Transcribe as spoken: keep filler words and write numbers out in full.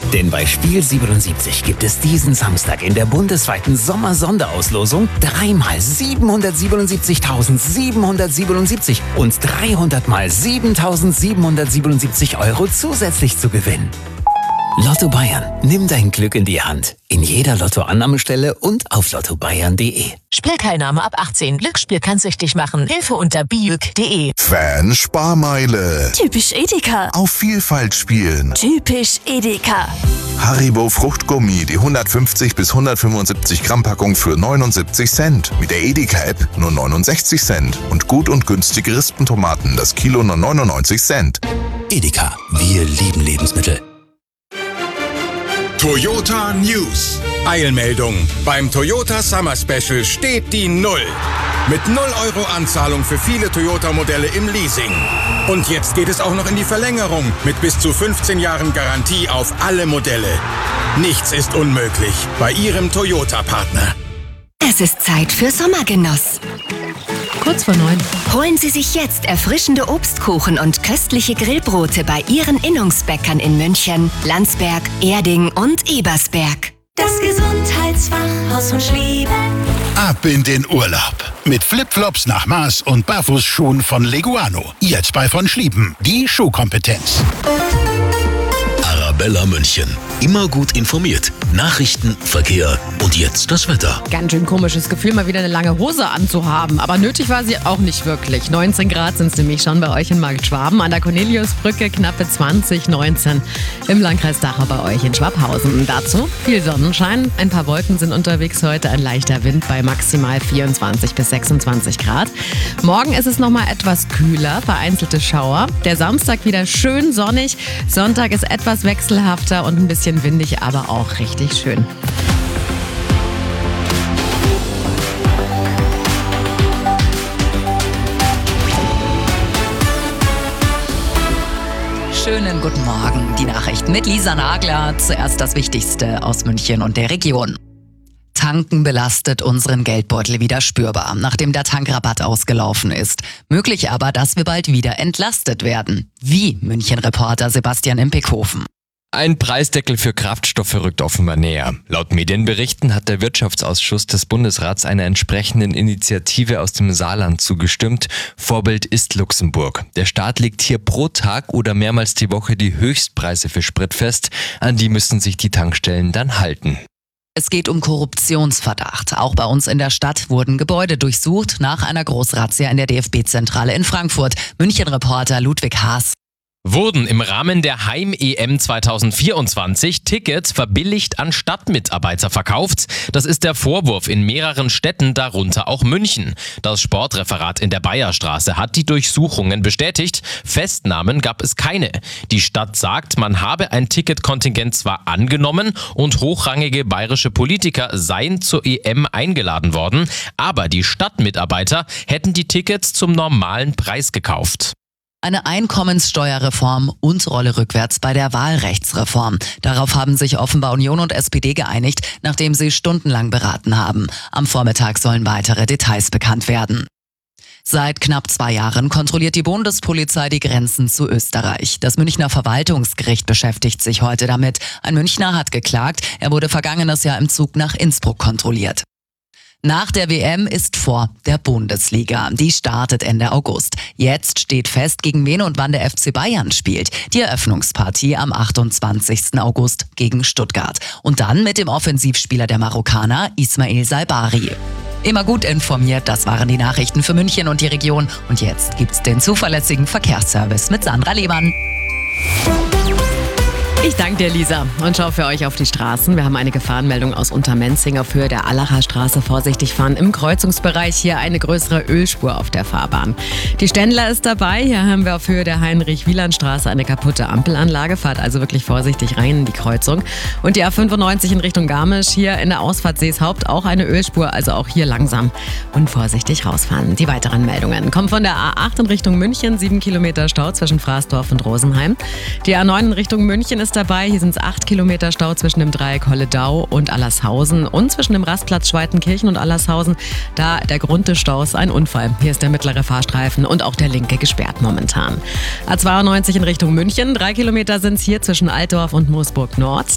Denn bei Spiel siebenundsiebzig gibt es diesen Samstag in der bundesweiten Sommer-Sonderauslosung dreimal siebenhundertsiebenundsiebzigtausendsiebenhundertsiebenundsiebzig und dreihundert mal siebentausendsiebenhundertsiebenundsiebzig Euro zusätzlich zu gewinnen. Lotto Bayern, nimm dein Glück in die Hand. In jeder Lottoannahmestelle und auf lotto bayern punkt de. Spielteilnahme ab achtzehn. Glücksspiel kann süchtig machen. Hilfe unter biüg punkt de. Fan-Sparmeile. Typisch Edeka. Auf Vielfalt spielen. Typisch Edeka. Haribo Fruchtgummi, die hundertfünfzig bis hundertfünfundsiebzig Gramm Packung für neunundsiebzig Cent. Mit der Edeka-App nur neunundsechzig Cent. Und gut und günstige Rispentomaten, das Kilo nur neunundneunzig Cent. Edeka, wir lieben Lebensmittel. Toyota News. Eilmeldung. Beim Toyota Summer Special steht die Null. Mit null Euro Anzahlung für viele Toyota-Modelle im Leasing. Und jetzt geht es auch noch in die Verlängerung mit bis zu fünfzehn Jahren Garantie auf alle Modelle. Nichts ist unmöglich bei Ihrem Toyota-Partner. Es ist Zeit für Sommergenuss. Kurz vor neun. Holen Sie sich jetzt erfrischende Obstkuchen und köstliche Grillbrote bei Ihren Innungsbäckern in München, Landsberg, Erding und Ebersberg. Das Gesundheitsfachhaus von Schlieben. Ab in den Urlaub. Mit Flipflops nach Maß und Barfußschuhen von Leguano. Jetzt bei von Schlieben. Die Schuhkompetenz. Arabella München. Immer gut informiert. Nachrichten, Verkehr und jetzt das Wetter. Ganz schön komisches Gefühl, mal wieder eine lange Hose anzuhaben. Aber nötig war sie auch nicht wirklich. neunzehn Grad sind es nämlich schon bei euch in Marktschwaben. An der Corneliusbrücke knappe zwanzig, neunzehn im Landkreis Dachau bei euch in Schwabhausen. Und dazu viel Sonnenschein. Ein paar Wolken sind unterwegs heute. Ein leichter Wind bei maximal vierundzwanzig bis sechsundzwanzig Grad. Morgen ist es nochmal etwas kühler. Vereinzelte Schauer. Der Samstag wieder schön sonnig. Sonntag ist etwas wechselhafter und ein bisschen windig, aber auch richtig schön. Schönen guten Morgen. Die Nachrichten mit Lisa Nagler. Zuerst das Wichtigste aus München und der Region. Tanken belastet unseren Geldbeutel wieder spürbar, nachdem der Tankrabatt ausgelaufen ist. Möglich aber, dass wir bald wieder entlastet werden. Wie? München-Reporter Sebastian Impekhofen. Ein Preisdeckel für Kraftstoffe rückt offenbar näher. Laut Medienberichten hat der Wirtschaftsausschuss des Bundesrats einer entsprechenden Initiative aus dem Saarland zugestimmt. Vorbild ist Luxemburg. Der Staat legt hier pro Tag oder mehrmals die Woche die Höchstpreise für Sprit fest. An die müssen sich die Tankstellen dann halten. Es geht um Korruptionsverdacht. Auch bei uns in der Stadt wurden Gebäude durchsucht nach einer Großrazzia in der D F B-Zentrale in Frankfurt. München-Reporter Ludwig Haas. Wurden im Rahmen der Heim-E M zweitausendvierundzwanzig Tickets verbilligt an Stadtmitarbeiter verkauft? Das ist der Vorwurf in mehreren Städten, darunter auch München. Das Sportreferat in der Bayerstraße hat die Durchsuchungen bestätigt. Festnahmen gab es keine. Die Stadt sagt, man habe ein Ticketkontingent zwar angenommen und hochrangige bayerische Politiker seien zur E M eingeladen worden, aber die Stadtmitarbeiter hätten die Tickets zum normalen Preis gekauft. Eine Einkommenssteuerreform und Rolle rückwärts bei der Wahlrechtsreform. Darauf haben sich offenbar Union und S P D geeinigt, nachdem sie stundenlang beraten haben. Am Vormittag sollen weitere Details bekannt werden. Seit knapp zwei Jahren kontrolliert die Bundespolizei die Grenzen zu Österreich. Das Münchner Verwaltungsgericht beschäftigt sich heute damit. Ein Münchner hat geklagt, er wurde vergangenes Jahr im Zug nach Innsbruck kontrolliert. Nach der W M ist vor der Bundesliga. Die startet Ende August. Jetzt steht fest, gegen wen und wann der F C Bayern spielt. Die Eröffnungspartie am achtundzwanzigsten August gegen Stuttgart. Und dann mit dem Offensivspieler der Marokkaner Ismail Saibari. Immer gut informiert, das waren die Nachrichten für München und die Region. Und jetzt gibt's den zuverlässigen Verkehrsservice mit Sandra Lehmann. Ich danke dir, Lisa, und schau für euch auf die Straßen. Wir haben eine Gefahrenmeldung aus Untermenzing auf Höhe der Allacher Straße. Vorsichtig fahren im Kreuzungsbereich. Hier eine größere Ölspur auf der Fahrbahn. Die Ständler ist dabei. Hier haben wir auf Höhe der Heinrich-Wieland-Straße eine kaputte Ampelanlage. Fahrt also wirklich vorsichtig rein in die Kreuzung. Und die A fünfundneunzig in Richtung Garmisch. Hier in der Ausfahrt Seeshaupt auch eine Ölspur. Also auch hier langsam und vorsichtig rausfahren. Die weiteren Meldungen kommen von der A acht in Richtung München. Sieben Kilometer Stau zwischen Fraßdorf und Rosenheim. Die A neun in Richtung München ist dabei. Hier sind es acht Kilometer Stau zwischen dem Dreieck Holledau und Allershausen und zwischen dem Rastplatz Schweitenkirchen und Allershausen. Da der Grund des Staus ein Unfall. Hier ist der mittlere Fahrstreifen und auch der linke gesperrt momentan. A zweiundneunzig in Richtung München. Drei Kilometer sind es hier zwischen Altdorf und Moosburg Nord.